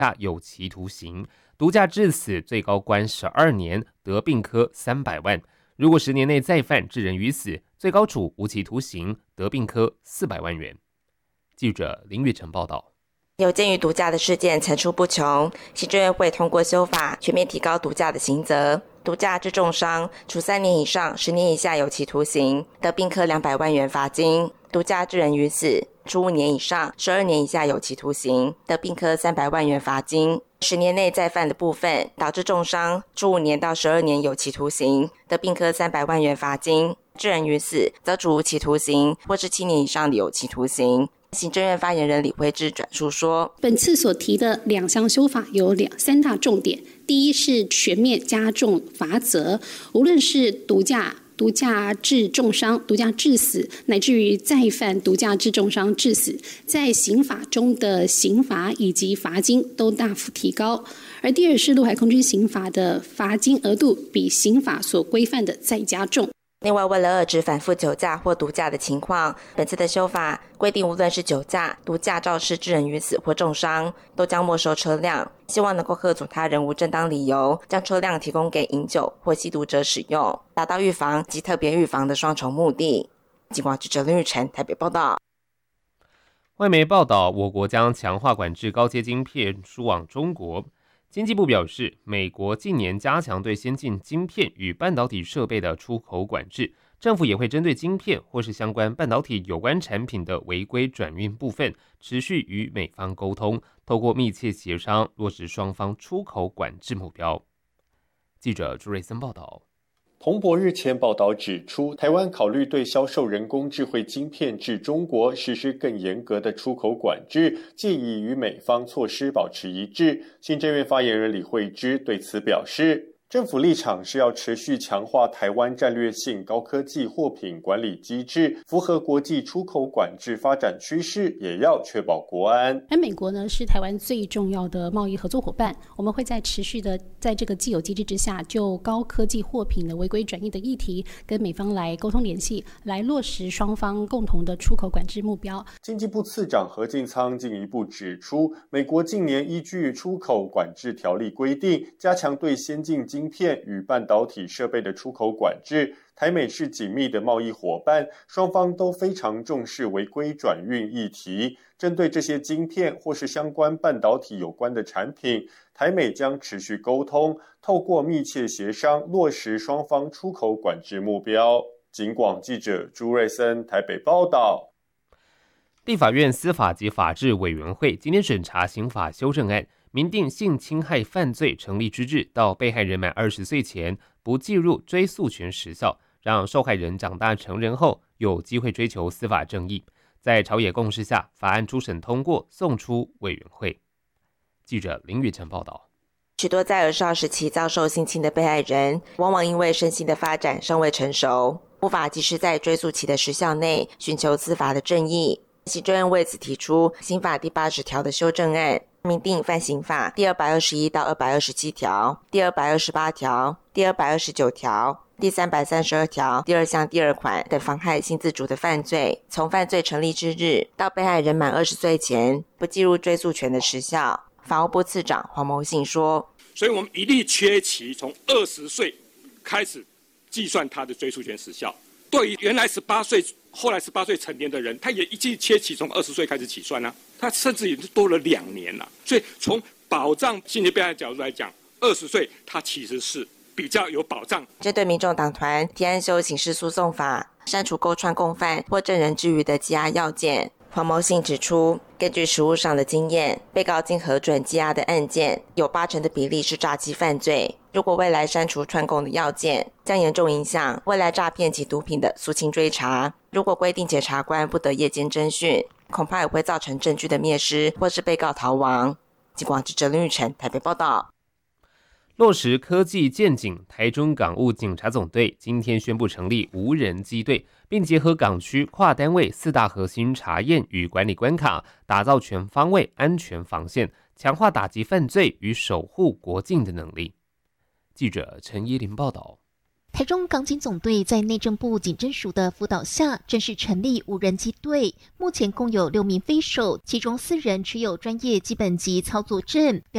下有期徒刑，毒驾致死最高关12年，得并科300万。如果10年内再犯致人于死，最高处无期徒刑，得并科400万元。记者林月成报道。 有鉴于毒驾的事件层出不穷，行政院会通过修法，全面提高毒驾的刑责。毒驾致重伤，处3年以上10年以下有期徒刑，得并科200万元罚金；毒驾致人于死，处5年以上12年以下有期徒刑，得并科300万元罚金。10年内再犯的部分，导致重伤，处5年到12年有期徒刑，得并科300万元罚金；致人于死，则处无期徒刑或是7年以上的有期徒刑。行政院发言人李惠芝转述说， 本次所提的2项修法有3大重点。第一是全面加重罚则，无论是毒驾致重伤、毒驾致死，乃至于再犯毒驾致重伤致死，在刑法中的刑罚以及罚金都大幅提高。而第二是陆海空军刑法的罚金额度比刑法所规范的再加重。 另外，为了遏制反复酒驾或毒驾的情况，本次的修法规定，无论是酒驾、毒驾肇事致人于死或重伤，都将没收车辆，希望能够吓阻他人无正当理由将车辆提供给饮酒或吸毒者使用，达到预防及特别预防的双重目的。警广记者林玉成台北报道。 外媒报道，我国将强化管制高阶晶片输往中国。经济部表示，美国近年加强对先进晶片与半导体设备的出口管制，政府也会针对晶片或是相关半导体有关产品的违规转运部分，持续与美方沟通，透过密切协商落实双方出口管制目标。记者朱瑞森报道。 彭博日前报道指出，台湾考虑对销售人工智慧晶片至中国实施更严格的出口管制，借以与美方措施保持一致。行政院发言人李惠芝对此表示，政府立场是要持续强化台湾战略性高科技货品管理机制，符合国际出口管制发展趋势，也要确保国安。 而美国呢，是台湾最重要的贸易合作伙伴，我们会在持续的在这个既有机制之下，就高科技货品的违规转移的议题，跟美方来沟通联系，来落实双方共同的出口管制目标。 经济部次长何进仓进一步指出，美国近年依据出口管制条例规定，加强对先进晶片与半导体设备的出口管制。台美是紧密的贸易伙伴，双方都非常重视违规转运议题。针对这些晶片或是相关半导体有关的产品，台美将持续沟通，透过密切协商，落实双方出口管制目标。警广记者朱瑞森台北报道。 立法院司法及法制委员会今天审查刑法修正案，明定性侵害犯罪成立之日到被害人满20岁前不计入追诉权时效，让受害人长大成人后有机会追求司法正义。在朝野共识下，法案初审通过，送出委员会。记者林月成报道。 许多在儿少时期遭受性侵的被害人，往往因为身心的发展尚未成熟，无法及时在追诉期的时效内寻求司法的正义。行政院为此提出刑法第80条的修正案，明定犯刑法第221到227条、第228条、第229条、第332条第2项第2款等妨害性自主的犯罪，从犯罪成立之日到被害人满20岁前不计入追诉权的时效。法务部次长黄谋信说， 所以我们一律切期从20岁开始计算他的追诉权时效。对于原来18岁后来18岁成年的人，他也一律切期从20岁开始起算啊，他甚至也多了2年了。所以从保障性侵被害的角度来讲，20岁他其实是比较有保障。 针对民众党团提案修刑事诉讼法，删除勾串共犯或证人之余的羁押要件，黄谋信指出，根据实务上的经验，被告经核准羁押的案件有80%的比例是诈欺犯罪。如果未来删除串供的要件，将严重影响未来诈骗及毒品的肃清追查。如果规定检察官不得夜间侦讯，恐怕也会造成证据的灭失或是被告逃亡。警广记者林玉成台北报道。 落实科技健警，台中港务警察总队今天宣布成立无人机队，并结合港区跨单位4大核心查验与管理关卡，打造全方位安全防线，强化打击犯罪与守护国境的能力。记者陈依林报道。 台中港警总队在内政部警侦署的辅导下，正式成立无人机队。目前共有6名飞手，其中4人持有专业基本级操作证，